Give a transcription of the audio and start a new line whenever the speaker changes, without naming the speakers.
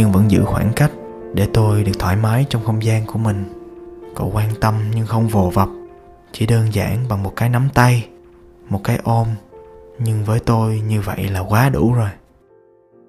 nhưng vẫn giữ khoảng cách để tôi được thoải mái trong không gian của mình. Cậu quan tâm nhưng không vồ vập, chỉ đơn giản bằng một cái nắm tay, một cái ôm. Nhưng với tôi như vậy là quá đủ rồi.